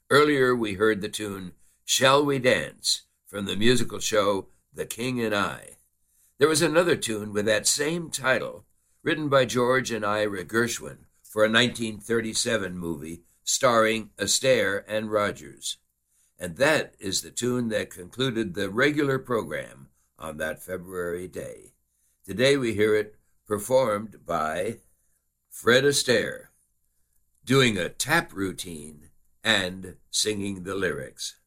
Earlier, we heard the tune Shall We Dance from the musical show The King and I. There was another tune with that same title, written by George and Ira Gershwin for a 1937 movie starring Astaire and Rogers. And that is the tune that concluded the regular program on that February day. Today we hear it performed by Fred Astaire, doing a tap routine and singing the lyrics.